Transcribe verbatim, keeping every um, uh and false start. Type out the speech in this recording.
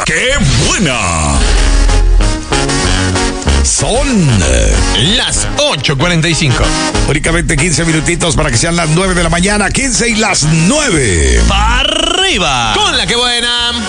¡Qué buena! Son las ocho cuarenta y cinco. únicamente quince minutitos para que sean las nueve de la mañana. quince y las nueve. ¡Para arriba! Con la que buena.